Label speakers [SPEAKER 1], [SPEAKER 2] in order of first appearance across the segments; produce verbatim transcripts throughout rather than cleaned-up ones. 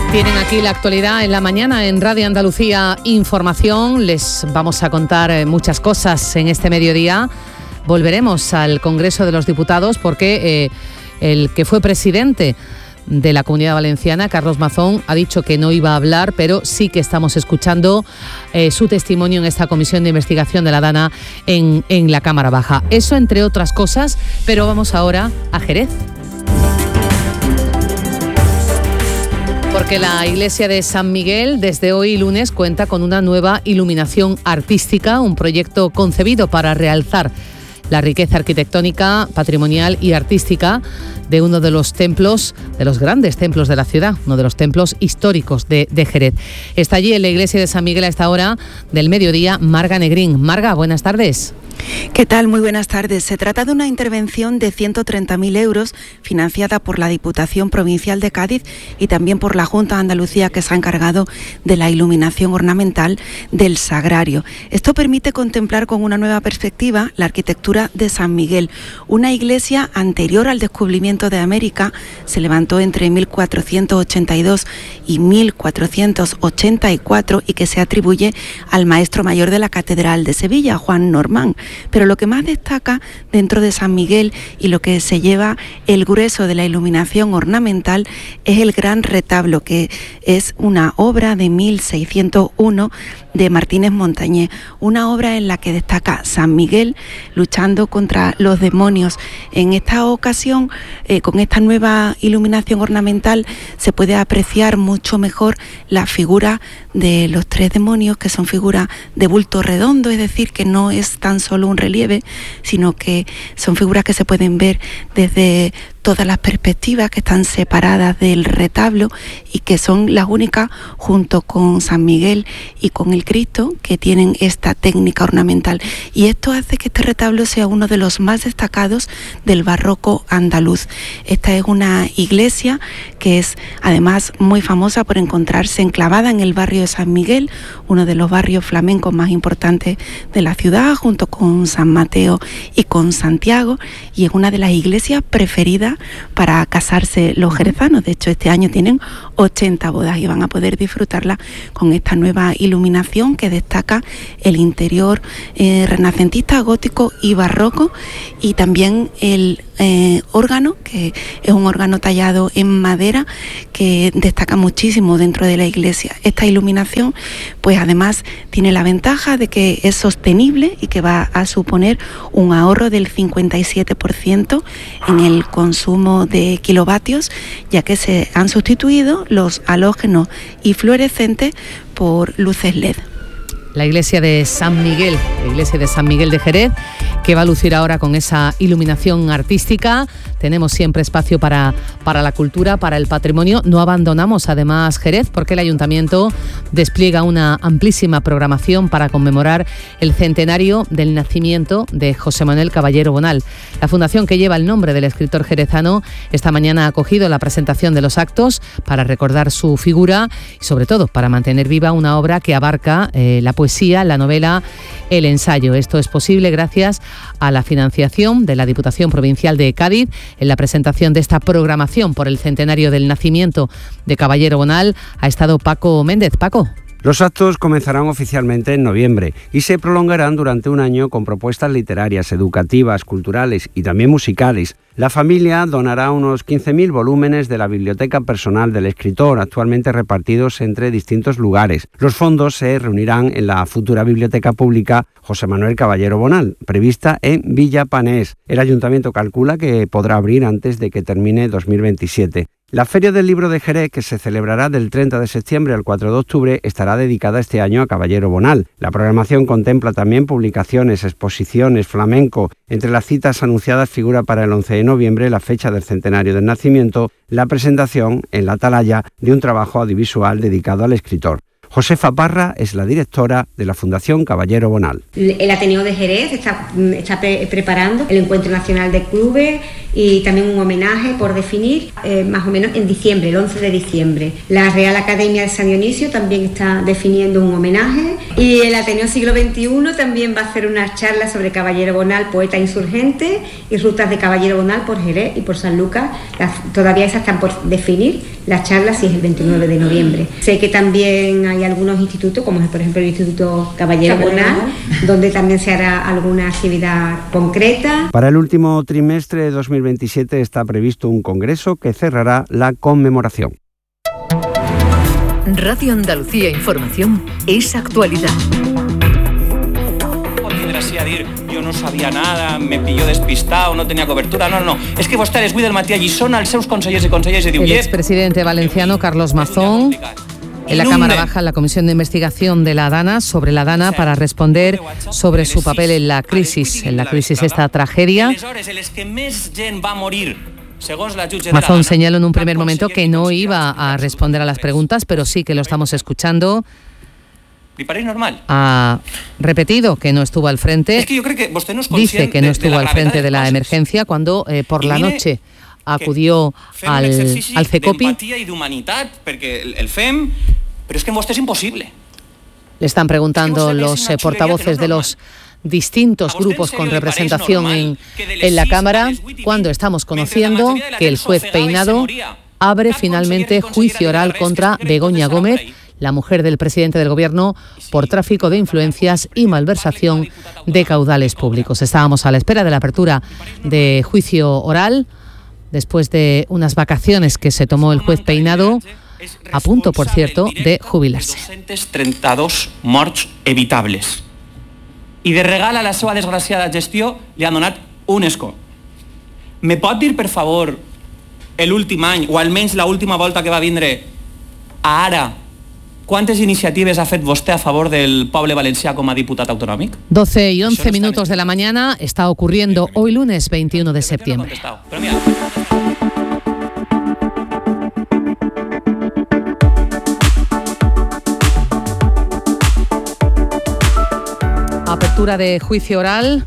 [SPEAKER 1] Tienen aquí la actualidad en la mañana en Radio Andalucía Información. Les vamos a contar muchas cosas en este mediodía. Volveremos al Congreso de los Diputados porque eh, el que fue presidente de la Comunidad Valenciana, Carlos Mazón, ha dicho que no iba a hablar, pero sí que estamos escuchando eh, su testimonio en esta comisión de investigación de la DANA en, en la Cámara Baja. Eso entre otras cosas, pero vamos ahora a Jerez. Porque la iglesia de San Miguel desde hoy lunes cuenta con una nueva iluminación artística, un proyecto concebido para realzar la riqueza arquitectónica, patrimonial y artística de uno de los templos, de los grandes templos de la ciudad, uno de los templos históricos de, de Jerez. Está allí en la iglesia de San Miguel a esta hora del mediodía Marga Negrín. Marga, buenas tardes.
[SPEAKER 2] ¿Qué tal? Muy buenas tardes. Se trata de una intervención de ciento treinta mil euros financiada por la Diputación Provincial de Cádiz y también por la Junta de Andalucía, que se ha encargado de la iluminación ornamental del Sagrario. Esto permite contemplar con una nueva perspectiva la arquitectura de San Miguel, una iglesia anterior al descubrimiento de América. Se levantó entre mil cuatrocientos ochenta y dos y mil cuatrocientos ochenta y cuatro y que se atribuye al maestro mayor de la Catedral de Sevilla, Juan Normán. Pero lo que más destaca dentro de San Miguel y lo que se lleva el grueso de la iluminación ornamental es el gran retablo, que es una obra de mil seiscientos uno de Martínez Montañés, una obra en la que destaca San Miguel luchando contra los demonios. En esta ocasión, eh, con esta nueva iluminación ornamental, se puede apreciar mucho mejor la figura de los tres demonios, que son figuras de bulto redondo, es decir, que no es tan solo un relieve, sino que son figuras que se pueden ver desde todas las perspectivas, que están separadas del retablo y que son las únicas, junto con San Miguel y con el Cristo, que tienen esta técnica ornamental. Y esto hace que este retablo sea uno de los más destacados del barroco andaluz. Esta es una iglesia que es además muy famosa por encontrarse enclavada en el barrio de San Miguel, uno de los barrios flamencos más importantes de la ciudad, junto con San Mateo y con Santiago, y es una de las iglesias preferidas para casarse los jerezanos. De hecho, este año tienen ochenta bodas y van a poder disfrutarla con esta nueva iluminación que destaca el interior eh, renacentista, gótico y barroco, y también el eh, órgano, que es un órgano tallado en madera que destaca muchísimo dentro de la iglesia. Esta iluminación, pues además tiene la ventaja de que es sostenible y que va a suponer un ahorro del cincuenta y siete por ciento en el consumo de kilovatios, ya que se han sustituido los halógenos y fluorescentes por luces L E D.
[SPEAKER 1] La iglesia de San Miguel, la iglesia de San Miguel de Jerez, que va a lucir ahora con esa iluminación artística. Tenemos siempre espacio para, para la cultura, para el patrimonio. No abandonamos además Jerez, porque el Ayuntamiento despliega una amplísima programación para conmemorar el centenario del nacimiento de José Manuel Caballero Bonal. La fundación, que lleva el nombre del escritor jerezano, esta mañana ha acogido la presentación de los actos para recordar su figura y sobre todo para mantener viva una obra que abarca eh, la poesía, la novela, el ensayo. Esto es posible gracias a la financiación de la Diputación Provincial de Cádiz. En la presentación de esta programación por el centenario del nacimiento de Caballero Bonal ha estado Paco Méndez. Paco.
[SPEAKER 3] Los actos comenzarán oficialmente en noviembre y se prolongarán durante un año con propuestas literarias, educativas, culturales y también musicales. La familia donará unos quince mil volúmenes de la biblioteca personal del escritor, actualmente repartidos entre distintos lugares. Los fondos se reunirán en la futura biblioteca pública José Manuel Caballero Bonal, prevista en Villa Panés. El ayuntamiento calcula que podrá abrir antes de que termine dos mil veintisiete. La Feria del Libro de Jerez, que se celebrará del treinta de septiembre al cuatro de octubre, estará dedicada este año a Caballero Bonal. La programación contempla también publicaciones, exposiciones, flamenco. Entre las citas anunciadas figura para el once de noviembre la fecha del centenario del nacimiento, la presentación en la Atalaya de un trabajo audiovisual dedicado al escritor. Josefa Parra es la directora de la Fundación Caballero Bonal.
[SPEAKER 4] El Ateneo de Jerez está, está pre- preparando el Encuentro Nacional de Clubes y también un homenaje por definir, eh, más o menos en diciembre, el once de diciembre. La Real Academia de San Dionisio también está definiendo un homenaje y el Ateneo Siglo veintiuno también va a hacer unas charlas sobre Caballero Bonal, poeta insurgente, y rutas de Caballero Bonal por Jerez y por San Lucas. Las, todavía esas están por definir las charlas y es el veintinueve de noviembre. Sé que también hay algunos institutos, como por ejemplo el Instituto Caballero Bonal, donde también se hará alguna actividad concreta.
[SPEAKER 3] Para el último trimestre de dos mil veintisiete está previsto un congreso que cerrará la conmemoración.
[SPEAKER 5] Radio Andalucía Información es actualidad.
[SPEAKER 6] Yo no sabia nada, me pilló despistado, no tenía cobertura. No, no, és que vostè descuida el matí a Lliçona als seus consellers i consellers i diu...
[SPEAKER 1] El expresidente valenciano Carlos Mazón en la Cámara Baja, en la Comisión de Investigación de la DANA, sobre la DANA, para responder sobre su papel en la crisis, en la crisis esta tragedia. Mazón señaló en un primer momento que no iba a responder a las preguntas, pero sí que lo estamos escuchando.
[SPEAKER 6] Normal.
[SPEAKER 1] Ha repetido que no estuvo al frente.
[SPEAKER 6] Es que yo creo que usted no es
[SPEAKER 1] dice que no estuvo
[SPEAKER 6] de, de
[SPEAKER 1] al frente de la emergencia cuando eh, por la noche acudió al, al CECOPI.
[SPEAKER 6] Y de humanidad, porque el, el F E M, pero es que usted es imposible.
[SPEAKER 1] Le están preguntando los eh, portavoces de los distintos grupos con representación en, en la Cámara cuando estamos conociendo que el juez Peinado abre finalmente juicio oral contra Begoña Gómez, la mujer del presidente del Gobierno, por tráfico de influencias y malversación de caudales públicos. Estábamos a la espera de la apertura de juicio oral, después de unas vacaciones que se tomó el juez Peinado, a punto, por cierto, de jubilarse.
[SPEAKER 6] trenta dos morts evitables. I de regal a la seva desgraciada gestió li han donat un escó. Me pot dir, per favor, l'últim any, o almenys l'última volta que va vindre a ara, ¿cuántas iniciativas ha fet vostè a favor del poble valencià com a diputat autonòmic?
[SPEAKER 1] doce y once minutos de la mañana, está ocurriendo hoy lunes veintiuno de septiembre.
[SPEAKER 6] Pero mira.
[SPEAKER 1] Apertura de juicio oral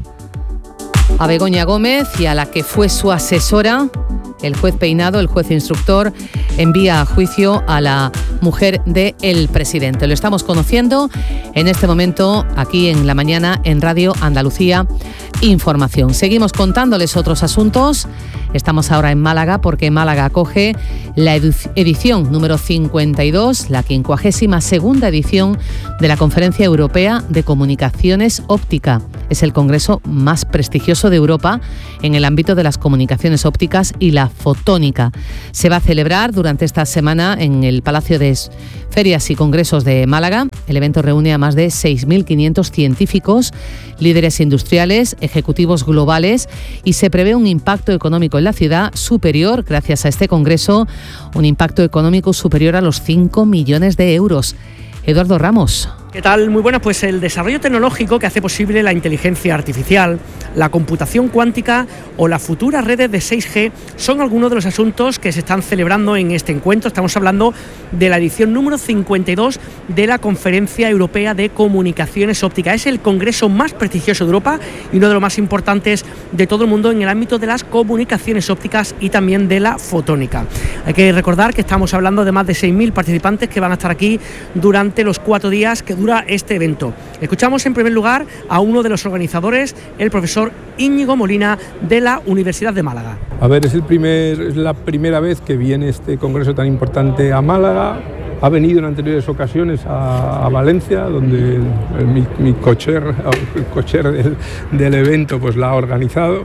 [SPEAKER 1] a Begoña Gómez y a la que fue su asesora. El juez Peinado, el juez instructor, envía a juicio a la mujer del presidente. Lo estamos conociendo en este momento aquí en la mañana en Radio Andalucía Información. Seguimos contándoles otros asuntos. Estamos ahora en Málaga porque Málaga acoge la edición número cincuenta y dos, la quincuagésima segunda edición de la Conferencia Europea de Comunicaciones Óptica. Es el congreso más prestigioso de Europa en el ámbito de las comunicaciones ópticas y la fotónica. Se va a celebrar durante esta semana en el Palacio de Ferias y Congresos de Málaga. El evento reúne a más de seis mil quinientos científicos, líderes industriales, ejecutivos globales y se prevé un impacto económico en la ciudad superior, gracias a este congreso, un impacto económico superior a los cinco millones de euros. Eduardo Ramos.
[SPEAKER 7] ¿Qué tal? Muy buenas. Pues el desarrollo tecnológico que hace posible la inteligencia artificial, la computación cuántica o las futuras redes de seis G son algunos de los asuntos que se están celebrando en este encuentro. Estamos hablando de la edición número cincuenta y dos de la Conferencia Europea de Comunicaciones Ópticas. Es el congreso más prestigioso de Europa y uno de los más importantes de todo el mundo en el ámbito de las comunicaciones ópticas y también de la fotónica. Hay que recordar que estamos hablando de más de seis mil participantes que van a estar aquí durante los cuatro días que dura este evento. Escuchamos en primer lugar a uno de los organizadores, el profesor Íñigo Molina de la Universidad de Málaga.
[SPEAKER 8] A ver, es, el primer, es la primera vez que viene este congreso tan importante a Málaga. Ha venido en anteriores ocasiones a, a Valencia, donde el, el, mi, mi cocher, el cocher del, del evento pues la ha organizado.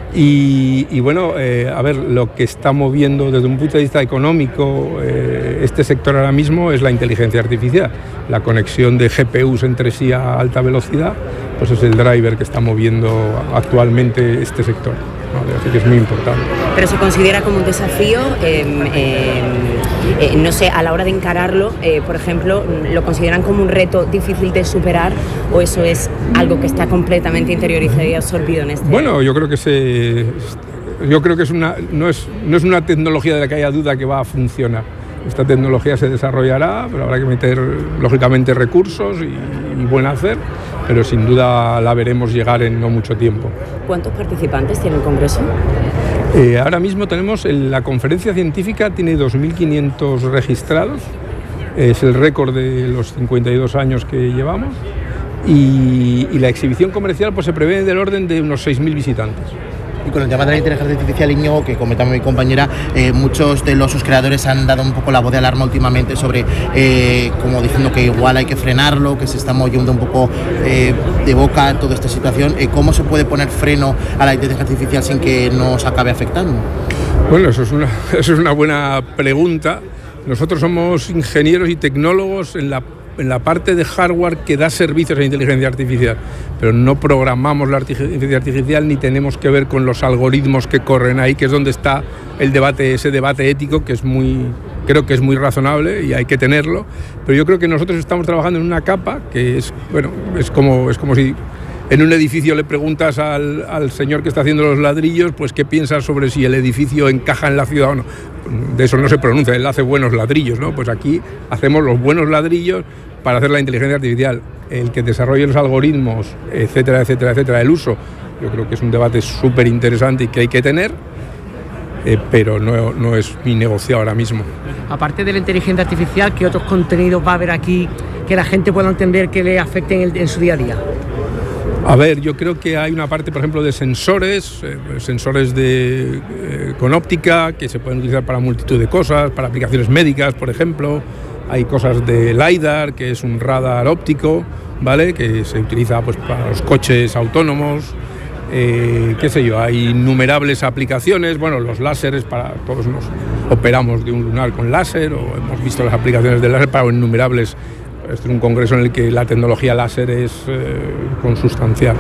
[SPEAKER 8] Y, y bueno, eh, a ver, lo que está moviendo desde un punto de vista económico eh, este sector ahora mismo es la inteligencia artificial. La conexión de G P Us entre sí a alta velocidad, pues es el driver que está moviendo actualmente este sector, ¿no? Así que es muy importante.
[SPEAKER 9] Pero se considera como un desafío, eh, eh, eh, no sé, a la hora de encararlo, eh, por ejemplo, ¿lo consideran como un reto difícil de superar o eso es algo que está completamente interiorizado y absorbido en este?
[SPEAKER 8] Bueno, yo creo que se, yo creo que es una, no es, no es una tecnología de la que haya duda que va a funcionar. esta tecnología se desarrollará, pero habrá que meter lógicamente recursos y, y buen hacer, pero sin duda la veremos llegar en no mucho tiempo.
[SPEAKER 9] ¿Cuántos participantes tiene el Congreso?
[SPEAKER 8] Eh, ahora mismo tenemos, en la conferencia científica tiene dos mil quinientos registrados, es el récord de los cincuenta y dos años que llevamos, y, y la exhibición comercial pues se prevé del orden de unos seis mil visitantes.
[SPEAKER 10] Y con el tema de la inteligencia artificial, Íñigo, que comentaba mi compañera, eh, muchos de los sus creadores han dado un poco la voz de alarma últimamente sobre, eh, como diciendo que igual hay que frenarlo, que se está moviendo un poco eh, de boca toda esta situación. Eh, ¿Cómo se puede poner freno a la inteligencia artificial sin que nos acabe afectando?
[SPEAKER 8] Bueno, eso es una, eso es una buena pregunta. Nosotros somos ingenieros y tecnólogos en la en la parte de hardware que da servicios a la inteligencia artificial, pero no programamos la inteligencia artificial ni tenemos que ver con los algoritmos que corren ahí, que es donde está el debate, ese debate ético que es muy, creo que es muy razonable y hay que tenerlo, pero yo creo que nosotros estamos trabajando en una capa que es, bueno, es como, es como si en un edificio le preguntas al, al señor que está haciendo los ladrillos, pues qué piensas sobre si el edificio encaja en la ciudad o no. De eso no se pronuncia, él hace buenos ladrillos, ¿no? Pues aquí hacemos los buenos ladrillos para hacer la inteligencia artificial. El que desarrolle los algoritmos, etcétera, etcétera, etcétera, el uso, yo creo que es un debate súper interesante y que hay que tener, eh, pero no, no es mi negocio ahora mismo.
[SPEAKER 7] Aparte de la inteligencia artificial, ¿qué otros contenidos va a haber aquí que la gente pueda entender que le afecten en, en su día a día?
[SPEAKER 8] A ver, yo creo que hay una parte, por ejemplo, de sensores, eh, sensores de, eh, con óptica, que se pueden utilizar para multitud de cosas, para aplicaciones médicas, por ejemplo. Hay cosas de LiDAR, que es un radar óptico, ¿vale?, que se utiliza pues para los coches autónomos. Eh, qué sé yo, hay innumerables aplicaciones. Bueno, los láseres, para todos nos operamos de un lunar con láser, o hemos visto las aplicaciones del láser para innumerables. Este es un congreso en el que la tecnología láser es eh, consustancial.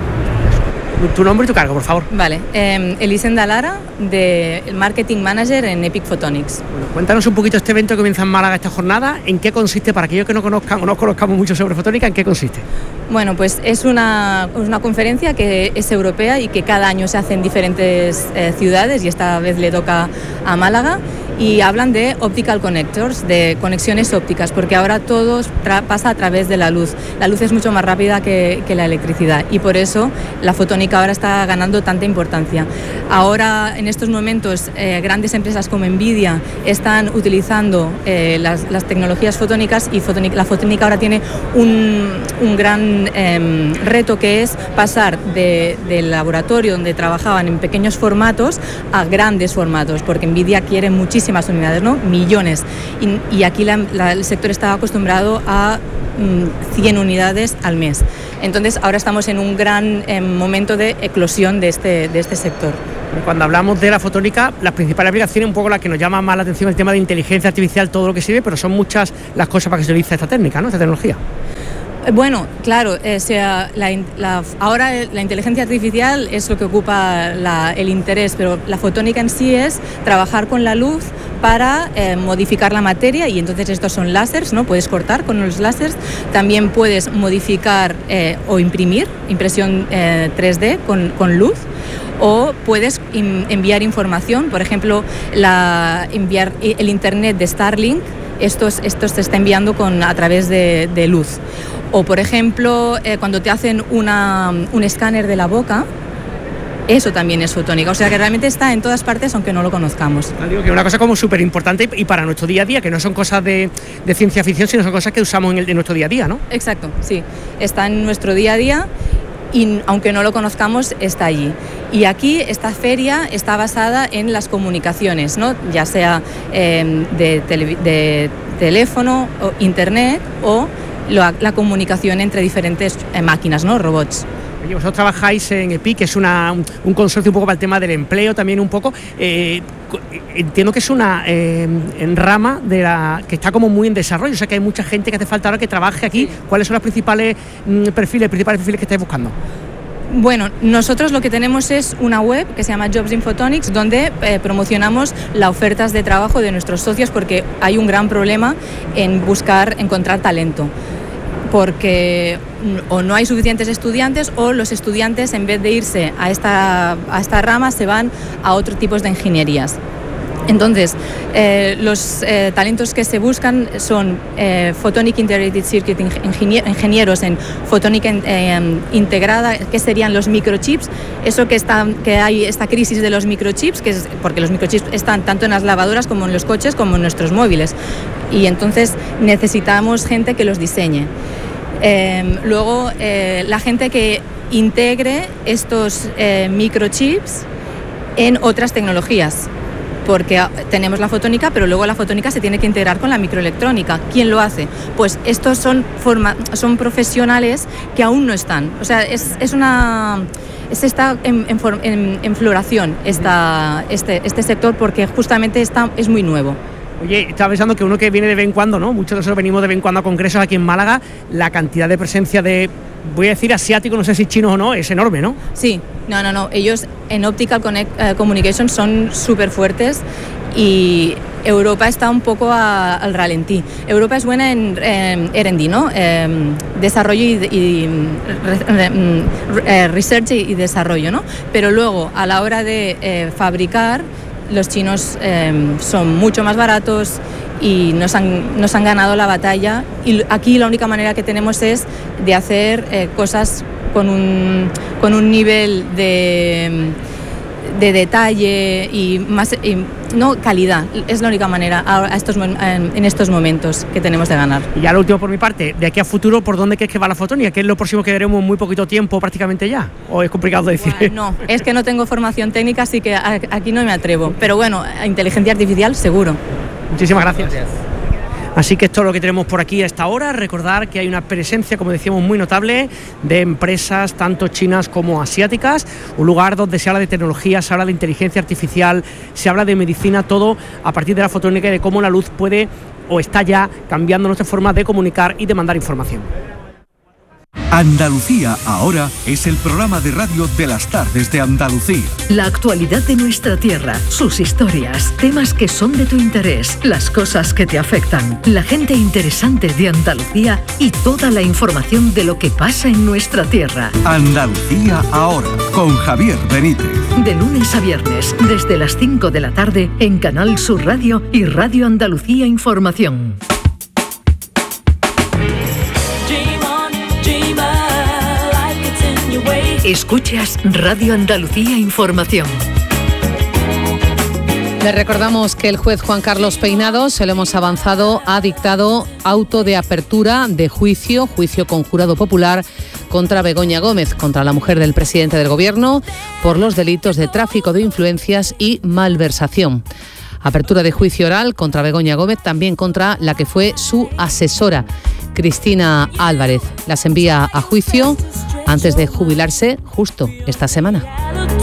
[SPEAKER 7] Tu nombre y tu cargo, por favor.
[SPEAKER 11] Vale, eh, Elisenda Lara, de Marketing Manager en Epic Photonics.
[SPEAKER 7] Bueno, cuéntanos un poquito este evento que comienza en Málaga esta jornada. ¿En qué consiste, para aquellos que no conozcan o no conozcamos mucho sobre fotónica, en qué consiste?
[SPEAKER 11] Bueno, pues es una, una conferencia que es europea y que cada año se hace en diferentes eh, ciudades, y esta vez le toca a Málaga, y hablan de optical connectors, de conexiones ópticas, porque ahora todo pasa a través de la luz. La luz es mucho más rápida que, que la electricidad, y por eso la fotónica ahora está ganando tanta importancia. Ahora, en estos momentos, eh, grandes empresas como Nvidia están utilizando eh, las, las tecnologías fotónicas, y fotónica, la fotónica ahora tiene un, un gran eh, reto, que es pasar de, del laboratorio donde trabajaban en pequeños formatos a grandes formatos, porque Nvidia quiere muchísimas unidades, ¿no? Millones. Y, y aquí la, la, el sector estaba acostumbrado a mm, cien unidades al mes. Entonces, ahora estamos en un gran eh, momento de eclosión de este, de este sector.
[SPEAKER 7] Cuando hablamos de la fotónica, las principales aplicaciones, un poco las que nos llama más la atención, el tema de inteligencia artificial, todo lo que sirve, pero son muchas las cosas para que se utilice esta técnica, ¿no?, esta tecnología.
[SPEAKER 11] Bueno, claro, eh, sea, la, la, ahora la inteligencia artificial es lo que ocupa la, el interés, pero la fotónica en sí es trabajar con la luz para eh, modificar la materia, y entonces estos son láseres, ¿no? Puedes cortar con los láseres, también puedes modificar eh, o imprimir, impresión eh, tres D con, con luz, o puedes in, enviar información, por ejemplo, la, enviar el internet de Starlink. Estos, estos se está enviando con, a través de, de luz. O, por ejemplo, eh, cuando te hacen una, un escáner de la boca, eso también es fotónica. O sea, que realmente está en todas partes, aunque no lo conozcamos.
[SPEAKER 7] Digo que es una cosa como súper importante y para nuestro día a día, que no son cosas de, de ciencia ficción, sino son cosas que usamos en, el, en nuestro día a día, ¿no?
[SPEAKER 11] Exacto, sí. Está en nuestro día a día, y aunque no lo conozcamos, está allí. Y aquí esta feria está basada en las comunicaciones, ¿no?, ya sea eh, de, tele, de teléfono, o internet, o la, la comunicación entre diferentes eh, máquinas, ¿no?, robots.
[SPEAKER 7] Oye, vosotros trabajáis en Epic, que es una, un, un consorcio un poco para el tema del empleo también un poco. Eh, entiendo que es una eh, rama de la que está como muy en desarrollo, o sea que hay mucha gente que hace falta ahora que trabaje aquí. ¿Cuáles son los principales mm, perfiles, principales perfiles que estáis buscando?
[SPEAKER 11] Bueno, nosotros lo que tenemos es una web que se llama Jobs in Photonics, donde eh, promocionamos las ofertas de trabajo de nuestros socios, porque hay un gran problema en buscar, encontrar talento, porque o no hay suficientes estudiantes, o los estudiantes, en vez de irse a esta, a esta rama, se van a otros tipos de ingenierías. Entonces, eh, los eh, talentos que se buscan son eh, Photonic Integrated Circuit, ingenier- ingenieros en fotónica eh, integrada, que serían los microchips. Eso que, está, que hay esta crisis de los microchips, que es porque los microchips están tanto en las lavadoras como en los coches como en nuestros móviles. Y entonces necesitamos gente que los diseñe. Eh, luego, eh, la gente que integre estos eh, microchips en otras tecnologías. Porque tenemos la fotónica, pero luego la fotónica se tiene que integrar con la microelectrónica. ¿Quién lo hace? Pues estos son, forma, son profesionales que aún no están. O sea, es, es una... Se está en, en, en, en floración esta, este, este sector porque justamente está, es muy nuevo.
[SPEAKER 7] Oye, estaba pensando que uno que viene de vez en cuando, ¿no? Muchos de nosotros venimos de vez en cuando a congresos aquí en Málaga, la cantidad de presencia de, voy a decir asiáticos, no sé si chinos o no, es enorme, ¿no?
[SPEAKER 11] Sí, no, no, no. Ellos en Optical Connect, uh, Communication son súper fuertes y Europa está un poco a, al ralentí. Europa es buena en eh, R and D, ¿no? Eh, desarrollo y, y re, re, research y desarrollo, ¿no? Pero luego, a la hora de eh, fabricar, los chinos eh, son mucho más baratos y nos han, nos han ganado la batalla. Y aquí la única manera que tenemos es de hacer eh, cosas con un, con un nivel de, de detalle y más y, no calidad. Es la única manera a estos, en estos momentos que tenemos de ganar.
[SPEAKER 7] Y ya lo último por mi parte, de aquí a futuro, ¿por dónde crees que va la fotónica? ¿Qué es lo próximo que veremos en muy poquito tiempo prácticamente ya? ¿O es complicado de decir?
[SPEAKER 11] Bueno, no, es que no tengo formación técnica, así que aquí no me atrevo. Pero bueno, inteligencia artificial seguro.
[SPEAKER 7] Muchísimas gracias. Gracias. Así que esto es lo que tenemos por aquí a esta hora. Recordar que hay una presencia, como decíamos, muy notable de empresas tanto chinas como asiáticas. Un lugar donde se habla de tecnología, se habla de inteligencia artificial, se habla de medicina, todo a partir de la fotónica y de cómo la luz puede o está ya cambiando nuestra forma de comunicar y de mandar información.
[SPEAKER 12] Andalucía ahora es el programa de radio de las tardes de Andalucía.
[SPEAKER 5] La actualidad de nuestra tierra, sus historias, temas que son de tu interés, las cosas que te afectan, la gente interesante de Andalucía y toda la información de lo que pasa en nuestra tierra.
[SPEAKER 12] Andalucía ahora, con Javier Benítez.
[SPEAKER 5] De lunes a viernes, desde las cinco de la tarde, en Canal Sur Radio y Radio Andalucía Información. Escuchas Radio Andalucía Información.
[SPEAKER 1] Les recordamos que el juez Juan Carlos Peinado, se lo hemos avanzado, ha dictado auto de apertura de juicio, juicio con jurado popular contra Begoña Gómez, contra la mujer del presidente del Gobierno, por los delitos de tráfico de influencias y malversación. Apertura de juicio oral contra Begoña Gómez, también contra la que fue su asesora, Cristina Álvarez. Las envía a juicio antes de jubilarse justo esta semana.